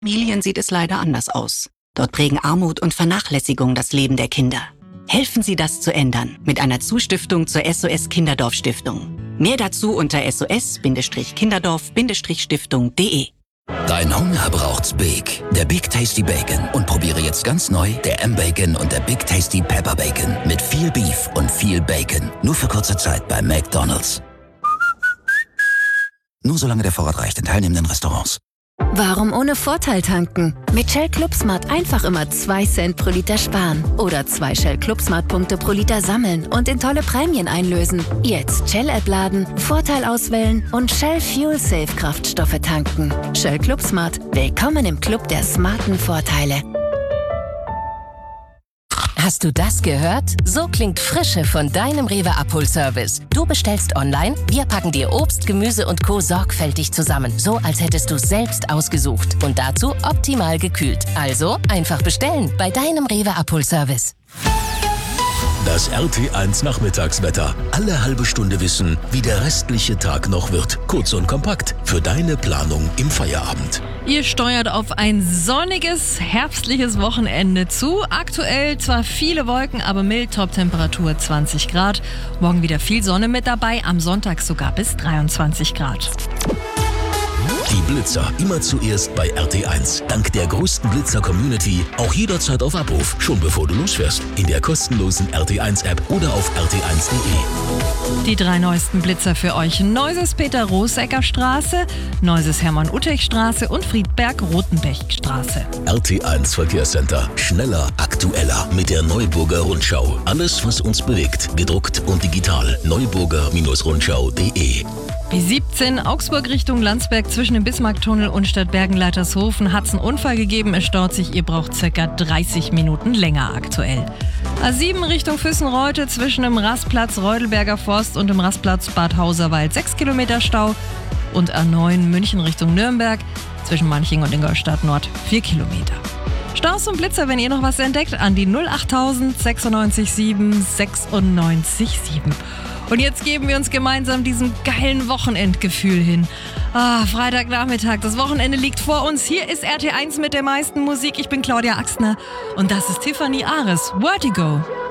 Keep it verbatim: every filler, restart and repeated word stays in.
Familien sieht es leider anders aus. Dort prägen Armut und Vernachlässigung das Leben der Kinder. Helfen Sie, das zu ändern mit einer Zustiftung zur S O S Kinderdorf Stiftung. Mehr dazu unter S O S Kinderdorf Stiftung punkt de. Dein Hunger braucht's Big. Der Big Tasty Bacon. Und probiere jetzt ganz neu der M-Bacon und der Big Tasty Pepper Bacon. Mit viel Beef und viel Bacon. Nur für kurze Zeit bei McDonald's. Nur solange der Vorrat reicht in teilnehmenden Restaurants. Warum ohne Vorteil tanken? Mit Shell ClubSmart einfach immer zwei Cent pro Liter sparen. Oder zwei Shell ClubSmart-Punkte pro Liter sammeln und in tolle Prämien einlösen. Jetzt Shell-App laden, Vorteil auswählen und Shell Fuel Safe Kraftstoffe tanken. Shell ClubSmart. Willkommen im Club der smarten Vorteile. Hast du das gehört? So klingt Frische von deinem Rewe Abholservice. Du bestellst online, wir packen dir Obst, Gemüse und Co. sorgfältig zusammen. So, als hättest du es selbst ausgesucht. Und dazu optimal gekühlt. Also einfach bestellen bei deinem Rewe Abholservice. Das R T eins Nachmittagswetter. Alle halbe Stunde wissen, wie der restliche Tag noch wird. Kurz und kompakt für deine Planung im Feierabend. Ihr steuert auf ein sonniges, herbstliches Wochenende zu. Aktuell zwar viele Wolken, aber mild, Top-Temperatur zwanzig Grad. Morgen wieder viel Sonne mit dabei, am Sonntag sogar bis dreiundzwanzig Grad. Die Blitzer immer zuerst bei R T eins. Dank der größten Blitzer-Community auch jederzeit auf Abruf, schon bevor du losfährst. In der kostenlosen R T eins App oder auf r t eins punkt de. Die drei neuesten Blitzer für euch: Neuses Peter-Rosecker-Straße, Neuses Hermann-Utech-Straße und Friedberg-Rotenbech-Straße. R T eins Verkehrscenter. Schneller, aktueller mit der Neuburger Rundschau. Alles, was uns bewegt, gedruckt und digital. neuburger Rundschau punkt de. B siebzehn, Augsburg Richtung Landsberg zwischen dem Bismarcktunnel und Stadtbergen-Leitershofen hat es einen Unfall gegeben. Es staut sich, ihr braucht ca. dreißig Minuten länger aktuell. A sieben Richtung Füssenreute zwischen dem Rastplatz Reudelberger Forst und dem Rastplatz Bad Hauserwald sechs Kilometer Stau. Und A neun München Richtung Nürnberg zwischen Manching und Ingolstadt Nord vier Kilometer. Staus und Blitzer, wenn ihr noch was entdeckt, an die null achttausend sechsundneunzig sieben sechsundneunzig sieben. Und jetzt geben wir uns gemeinsam diesem geilen Wochenendgefühl hin. Ah, Freitagnachmittag, das Wochenende liegt vor uns. Hier ist R T eins mit der meisten Musik. Ich bin Claudia Axner und das ist Tiffany Ares. Vertigo.